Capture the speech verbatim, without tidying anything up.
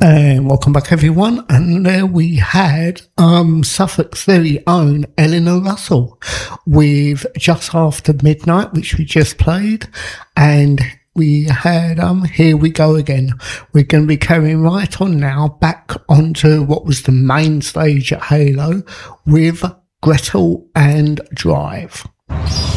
And welcome back, everyone. And there we had um, Suffolk's very own Eleanor Russell with Just After Midnight, which we just played. And we had um, Here We Go Again. We're going to be carrying right on now back onto what was the main stage at Halo with Gretel and Drive.